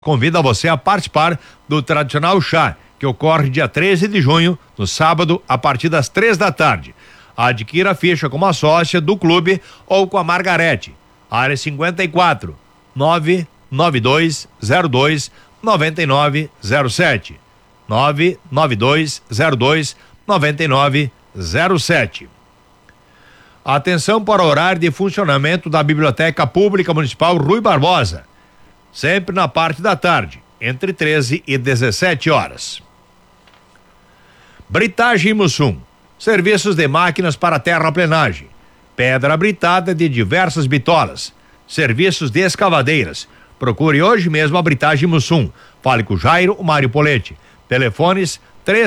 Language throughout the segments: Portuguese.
Convida você a participar do tradicional chá, que ocorre dia 13 de junho, no sábado, a partir das 3 da tarde. Adquira a ficha como a sócia do clube ou com a Margarete. Área 54 99202 9907 99202 9907. Atenção para o horário de funcionamento da Biblioteca Pública Municipal Rui Barbosa. Sempre na parte da tarde, entre 13 e 17 horas. Britagem Mussum. Serviços de máquinas para terraplenagem. Pedra britada de diversas bitolas. Serviços de escavadeiras. Procure hoje mesmo a Britagem Mussum. Fale com o Jairo, o Mário Poletti. Telefones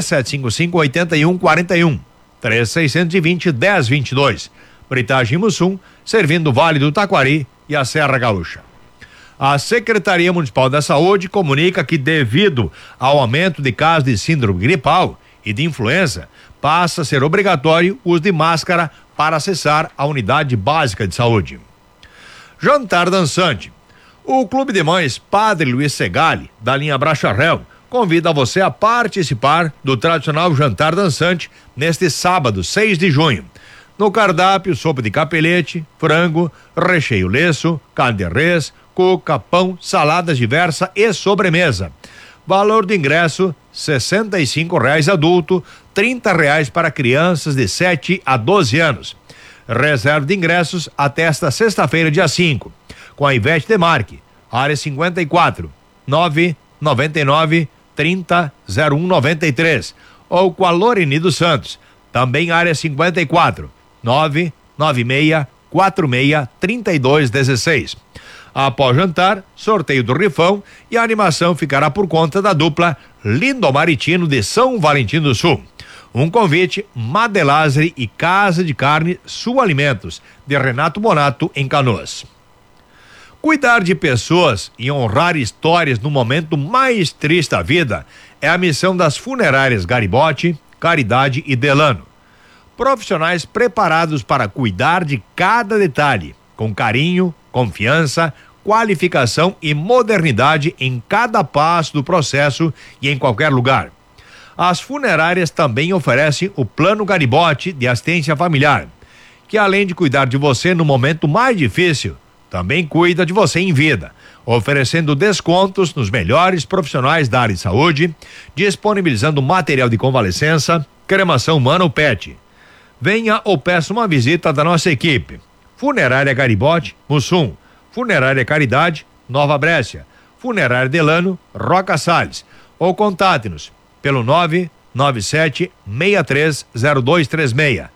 3755-8141. 3620-1022. Britagem Mussum, servindo o Vale do Taquari e a Serra Gaúcha. A Secretaria Municipal da Saúde comunica que, devido ao aumento de casos de síndrome gripal e de influenza, passa a ser obrigatório o uso de máscara para acessar a unidade básica de saúde. Jantar dançante. O Clube de Mães Padre Luiz Segali, da linha Bracharel, convida você a participar do tradicional jantar dançante neste sábado, 6 de junho. No cardápio, sopa de capelete, frango, recheio leço, carne de res, cuca, pão, saladas diversas e sobremesa. Valor do ingresso, R$65 adulto, R$30 para crianças de 7 a 12 anos. Reserva de ingressos até esta sexta-feira, dia 5, com a Ivete Demarque, área 54, 999 30 0193, ou com a Loreni dos Santos, também área 54, 996 46 3216. Após jantar, sorteio do rifão e a animação ficará por conta da dupla Lindomaritino de São Valentim do Sul. Um convite, Madelazzi e Casa de Carne Sul Alimentos, de Renato Monato, em Canoas. Cuidar de pessoas e honrar histórias no momento mais triste da vida é a missão das funerárias Garibotti, Caridade e Delano. Profissionais preparados para cuidar de cada detalhe, com carinho, confiança, qualificação e modernidade em cada passo do processo e em qualquer lugar. As funerárias também oferecem o Plano Garibotti de Assistência Familiar, que além de cuidar de você no momento mais difícil, também cuida de você em vida, oferecendo descontos nos melhores profissionais da área de saúde, disponibilizando material de convalescença, cremação humana ou PET. Venha ou peça uma visita da nossa equipe. Funerária Garibotti, Mussum. Funerária Caridade, Nova Brécia. Funerária Delano, Roca Salles. Ou contate-nos pelo 997 630236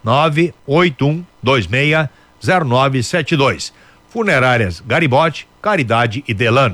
981 26 0972. Funerárias Garibotti, Caridade e Delano.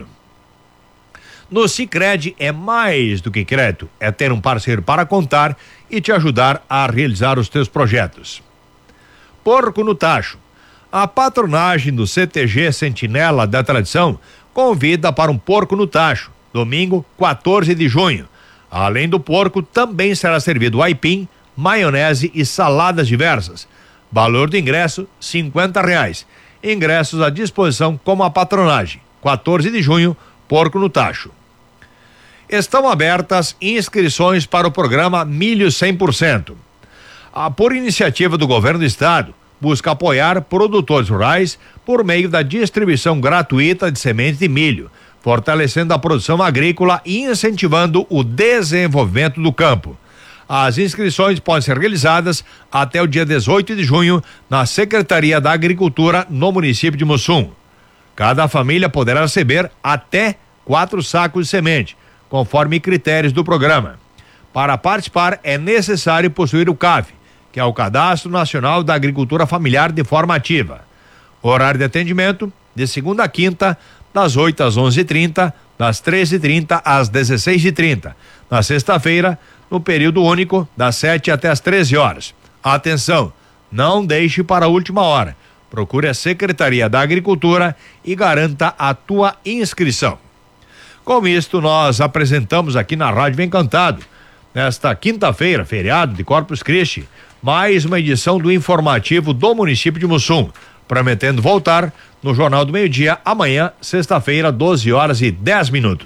No Sicredi é mais do que crédito, é ter um parceiro para contar e te ajudar a realizar os teus projetos. Porco no Tacho. A patronagem do CTG Sentinela da Tradição convida para um porco no tacho, domingo 14 de junho. Além do porco, também será servido aipim, maionese e saladas diversas. Valor do ingresso, R$50. Ingressos à disposição como a patronagem. 14 de junho, porco no tacho. Estão abertas inscrições para o programa Milho 100%. Por iniciativa do Governo do Estado, busca apoiar produtores rurais por meio da distribuição gratuita de sementes de milho, fortalecendo a produção agrícola e incentivando o desenvolvimento do campo. As inscrições podem ser realizadas até o dia 18 de junho na Secretaria da Agricultura no município de Mussum. Cada família poderá receber até 4 sacos de semente, conforme critérios do programa. Para participar é necessário possuir o CAF, que é o Cadastro Nacional da Agricultura Familiar de forma ativa. Horário de atendimento de segunda a quinta, das 8 às 11h30, das 13h30 às 16h30. Na sexta-feira, no período único, das 7 até as 13 horas. Atenção, não deixe para a última hora. Procure a Secretaria da Agricultura e garanta a tua inscrição. Com isto, nós apresentamos aqui na Rádio Vem Cantado, nesta quinta-feira, feriado de Corpus Christi, mais uma edição do informativo do município de Mussum. prometendo voltar no Jornal do Meio-Dia amanhã, sexta-feira, 12 horas e 10 minutos.